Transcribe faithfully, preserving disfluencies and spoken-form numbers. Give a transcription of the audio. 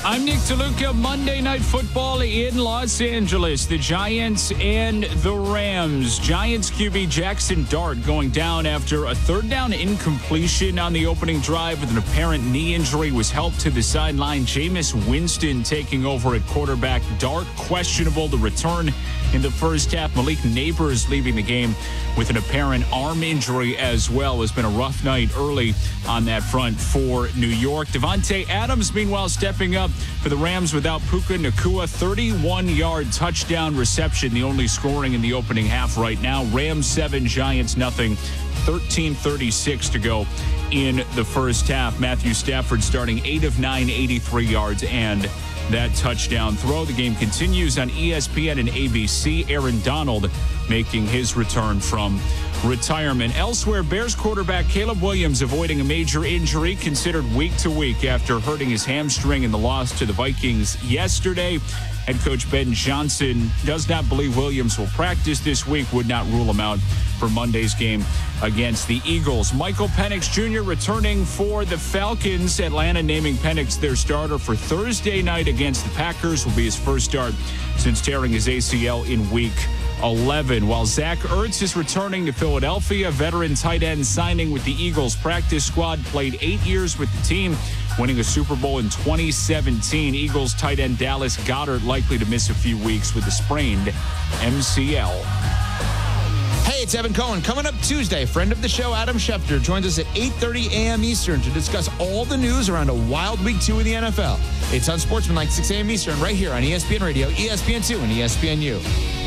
I'm Nick DeLuca. Monday Night Football in Los Angeles. The Giants and the Rams. Giants Q B Jackson Dart going down after a third down incompletion on the opening drive with an apparent knee injury was helped to the sideline. Jameis Winston taking over at quarterback. Dart questionable to return in the first half. Malik Neighbors leaving the game with an apparent arm injury as well. It's been a rough night early on that front for New York. Devontae Adams, meanwhile, stepping up for the Rams without Puka Nacua. thirty-one-yard touchdown reception, the only scoring in the opening half right now. Rams seven, Giants nothing. thirteen thirty-six to go in the first half. Matthew Stafford starting eight of nine, eighty-three yards and that touchdown throw. The game continues on E S P N and A B C. Aaron Donald making his return from retirement. Elsewhere, Bears quarterback Caleb Williams avoiding a major injury, considered week to week after hurting his hamstring in the loss to the Vikings yesterday. Head coach Ben Johnson does not believe Williams will practice this week, would not rule him out for Monday's game against the Eagles. Michael Penix Junior returning for the Falcons. Atlanta naming Penix their starter for Thursday night against the Packers. Will be his first start since tearing his A C L in week eleven. While Zach Ertz is returning to Philadelphia, veteran tight end signing with the Eagles practice squad, played eight years with the team, winning a Super Bowl in twenty seventeen. Eagles tight end Dallas Goedert likely to miss a few weeks with a sprained M C L. Hey, it's Evan Cohen. Coming up Tuesday, friend of the show, Adam Schefter, joins us at eight thirty a.m. Eastern to discuss all the news around a wild week two in the N F L. It's on Sportsman like six a.m. Eastern right here on E S P N Radio, E S P N two, and E S P N U.